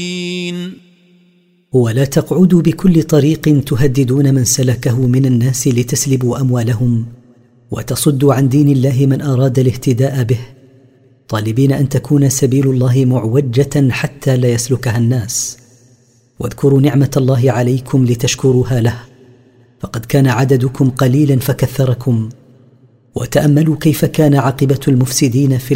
ولا تقعدوا بكل طريق تهددون من سلكه من الناس لتسلبوا أموالهم وتصدوا عن دين الله من أراد الاهتداء به، طالبين أن تكون سبيل الله معوجة حتى لا يسلكها الناس. واذكروا نعمة الله عليكم لتشكروها له، فقد كان عددكم قليلا فكثركم، وتأملوا كيف كان عاقبة المفسدين في